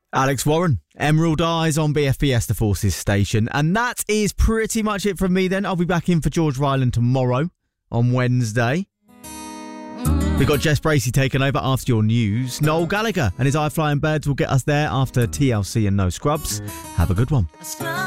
Alex Warren, Emerald Eyes on BFBS, the Forces station. And that is pretty much it from me then. I'll be back in for George Ryland tomorrow on Wednesday. We've got Jess Bracey taking over after your news. Noel Gallagher and his High Flying Birds will get us there after TLC and No Scrubs. Have a good one.